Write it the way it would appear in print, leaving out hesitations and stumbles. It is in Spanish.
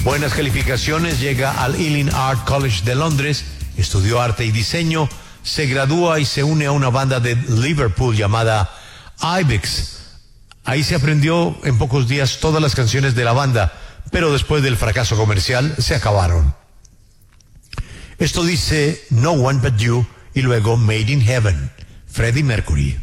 buenas calificaciones, llega al Ealing Art College de Londres, estudió arte y diseño, se gradúa y se une a una banda de Liverpool llamada Ibex. Ahí se aprendió en pocos días todas las canciones de la banda, pero después del fracaso comercial se acabaron. Esto dice No One But You y luego Made in Heaven, Freddie Mercury.